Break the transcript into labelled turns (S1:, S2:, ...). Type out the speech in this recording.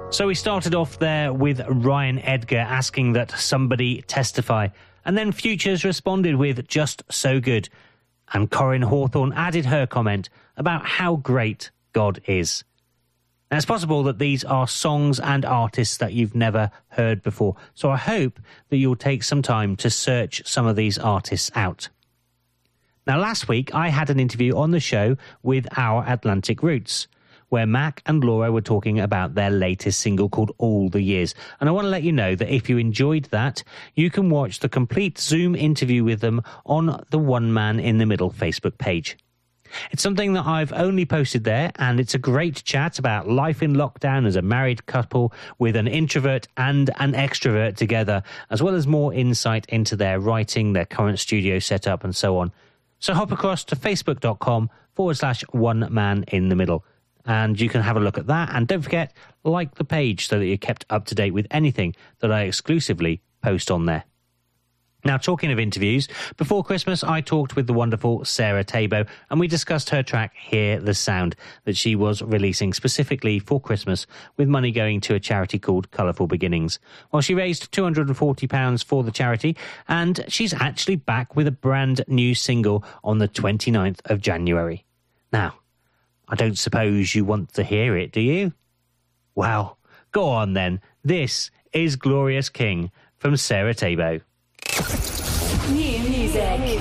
S1: So we started off there with Ryan Edgar asking that somebody testify, and then Futures responded with Just So Good, and Corinne Hawthorne added her comment about how great God is. Now, it's possible that these are songs and artists that you've never heard before, so I hope that you'll take some time to search some of these artists out. Now, last week I had an interview on the show with Our Atlantic Roots, where Mac and Laura were talking about their latest single called All the Years. And I want to let you know that if you enjoyed that, you can watch the complete Zoom interview with them on the One Man in the Middle Facebook page. It's something that I've only posted there, and it's a great chat about life in lockdown as a married couple with an introvert and an extrovert together, as well as more insight into their writing, their current studio setup, and so on. So hop across to facebook.com/One Man in the Middle. And you can have a look at that. And don't forget, like the page so that you're kept up to date with anything that I exclusively post on there. Now, talking of interviews, before Christmas, I talked with the wonderful Sarah Tabo, and we discussed her track, Hear the Sound, that she was releasing specifically for Christmas, with money going to a charity called Colourful Beginnings. Well, she raised £240 for the charity, and she's actually back with a brand new single on the 29th of January. Now, I don't suppose you want to hear it, do you? Well, go on then. This is Glorious King from Sarah Tabo.
S2: New music.